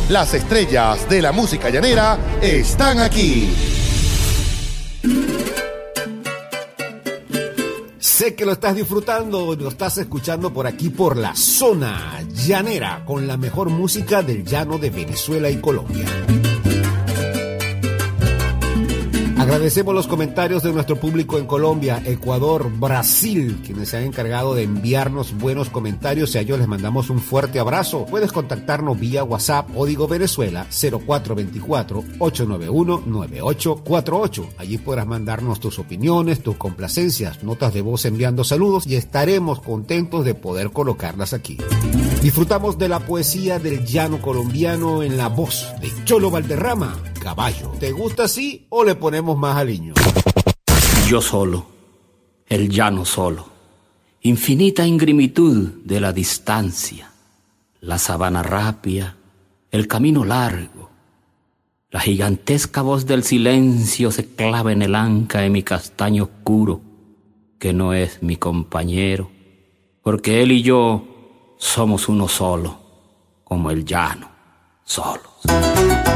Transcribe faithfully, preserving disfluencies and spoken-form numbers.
Las estrellas de la música llanera están aquí. Sé que lo estás disfrutando, lo estás escuchando por aquí, por la zona llanera, con la mejor música del llano de Venezuela y Colombia. Agradecemos los comentarios de nuestro público en Colombia, Ecuador, Brasil, quienes se han encargado de enviarnos buenos comentarios y a ellos les mandamos un fuerte abrazo. Puedes contactarnos vía WhatsApp Código Venezuela cero cuatro dos cuatro, ocho nueve uno, nueve ocho cuatro ocho. Allí podrás mandarnos tus opiniones, tus complacencias, notas de voz enviando saludos y estaremos contentos de poder colocarlas aquí. Disfrutamos de la poesía del llano colombiano en la voz de Cholo Valderrama, Caballo. ¿Te gusta así o le ponemos más aliño? Yo solo, el llano solo, infinita ingrimitud de la distancia, la sabana rápida, el camino largo, la gigantesca voz del silencio se clava en el anca de mi castaño oscuro, que no es mi compañero, porque él y yo somos uno solo, como el llano, solos.